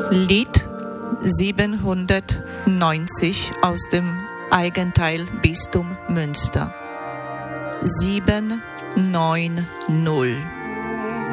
Lied 790 aus dem Eigenteil Bistum Münster. 790.